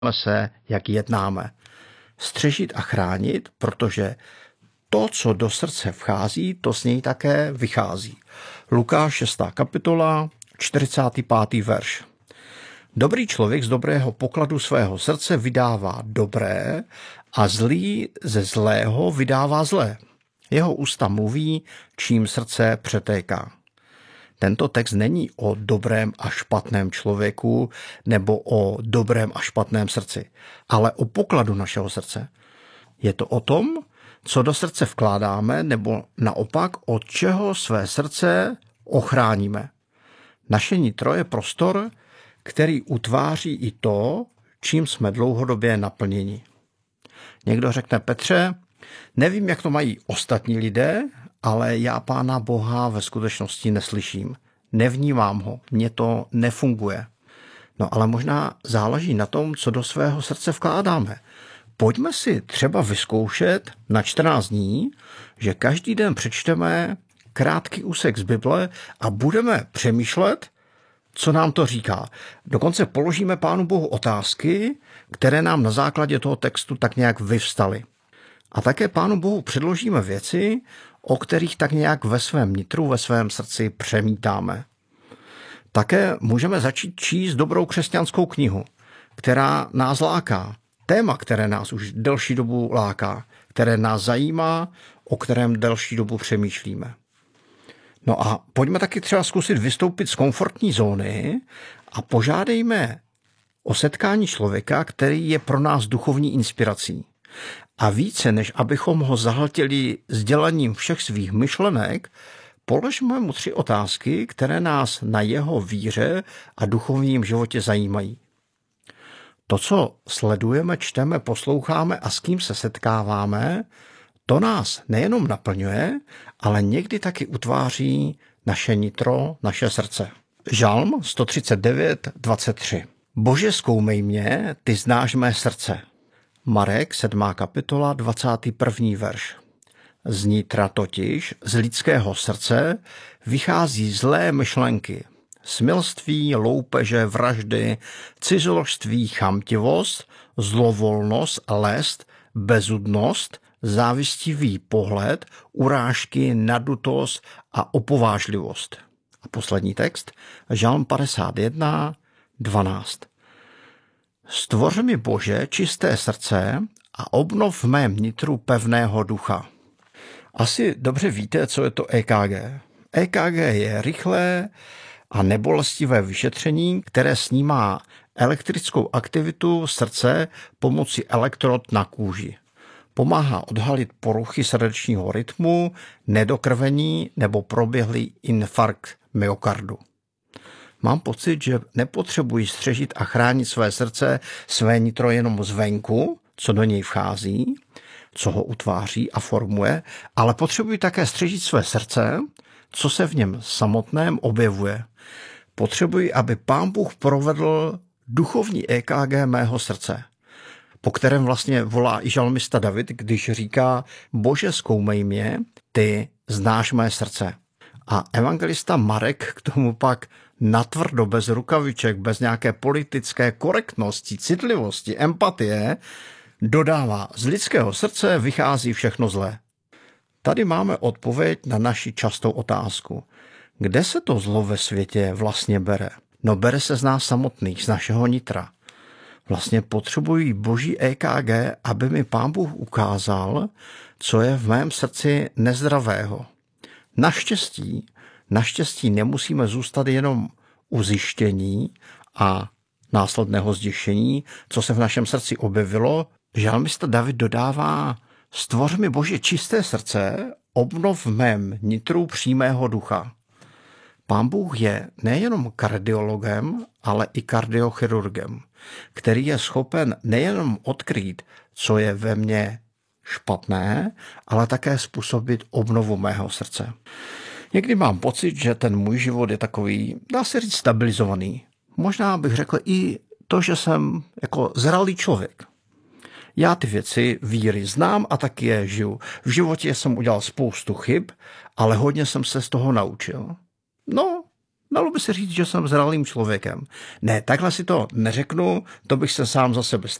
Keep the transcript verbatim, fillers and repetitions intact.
se, jak jednáme. Střežit a chránit, protože to, co do srdce vchází, to z něj také vychází. Lukáš šestá kapitola, čtyřicátý pátý verš. Dobrý člověk z dobrého pokladu svého srdce vydává dobré a zlý ze zlého vydává zlé. Jeho ústa mluví, čím srdce přetéká. Tento text není o dobrém a špatném člověku nebo o dobrém a špatném srdci, ale o pokladu našeho srdce. Je to o tom, co do srdce vkládáme, nebo naopak od čeho své srdce ochráníme. Naše nitro je prostor, který utváří i to, čím jsme dlouhodobě naplněni. Někdo řekne: Petře, nevím, jak to mají ostatní lidé, ale já Pána Boha ve skutečnosti neslyším. Nevnímám ho, mně to nefunguje. No ale možná záleží na tom, co do svého srdce vkládáme. Pojďme si třeba vyzkoušet na čtrnáct dní, že každý den přečteme krátký úsek z Bible a budeme přemýšlet, co nám to říká. Dokonce položíme Pánu Bohu otázky, které nám na základě toho textu tak nějak vyvstaly. A také Pánu Bohu předložíme věci, o kterých tak nějak ve svém nitru, ve svém srdci přemítáme. Také můžeme začít číst dobrou křesťanskou knihu, která nás láká. Téma, které nás už delší dobu láká, které nás zajímá, o kterém delší dobu přemýšlíme. No a pojďme taky třeba zkusit vystoupit z komfortní zóny a požádejme o setkání člověka, který je pro nás duchovní inspirací. A více, než abychom ho zahltili sdělením všech svých myšlenek, položme mu tři otázky, které nás na jeho víře a duchovním životě zajímají. To, co sledujeme, čteme, posloucháme a s kým se setkáváme, to nás nejenom naplňuje, ale někdy taky utváří naše nitro, naše srdce. Žalm sto třicet devět, dvacet tři. Bože, zkoumej mě, ty znáš mé srdce. Marek sedmá kapitola, dvacátý první verš. Z nitra totiž, z lidského srdce, vychází zlé myšlenky. Smilství, loupeže, vraždy, cizoložství, chamtivost, zlovolnost, lest, bezudnost, závistivý pohled, urážky, nadutost a opovážlivost. A poslední text, Žalm padesát jedna, dvanáct. Stvoř mi, Bože, čisté srdce a obnov v mém nitru pevného ducha. Asi dobře víte, co je to E K G. E K G je rychlé a nebolestivé vyšetření, které snímá elektrickou aktivitu srdce pomocí elektrod na kůži. Pomáhá odhalit poruchy srdečního rytmu, nedokrvení nebo proběhlý infarkt myokardu. Mám pocit, že nepotřebuji střežit a chránit své srdce, své nitro jenom zvenku, co do něj vchází, co ho utváří a formuje, ale potřebuji také střežit své srdce, co se v něm samotném objevuje. Potřebuji, aby Pán Bůh provedl duchovní E K G mého srdce, po kterém vlastně volá i žalmista David, když říká: Bože, zkoumej mě, ty znáš mé srdce. A evangelista Marek k tomu pak natvrdo, bez rukaviček, bez nějaké politické korektnosti, citlivosti, empatie, dodává: z lidského srdce vychází všechno zlé. Tady máme odpověď na naši častou otázku. Kde se to zlo ve světě vlastně bere? No bere se z nás samotných, z našeho nitra. Vlastně potřebuji boží E K G, aby mi Pán Bůh ukázal, co je v mém srdci nezdravého. Naštěstí, naštěstí nemusíme zůstat jenom u zjištění a následného zděšení, co se v našem srdci objevilo. Žalmista David dodává: stvoř mi, Bože, čisté srdce, obnov v mém nitru přímého ducha. Pán Bůh je nejenom kardiologem, ale i kardiochirurgem, který je schopen nejenom odkrýt, co je ve mně špatné, ale také způsobit obnovu mého srdce. Někdy mám pocit, že ten můj život je takový, dá se říct, stabilizovaný. Možná bych řekl i to, že jsem jako zralý člověk. Já ty věci víry znám a taky je žiju. V životě jsem udělal spoustu chyb, ale hodně jsem se z toho naučil. No, Dalo by se říct, že jsem zralým člověkem. Ne, takhle si to neřeknu, to bych se sám za sebe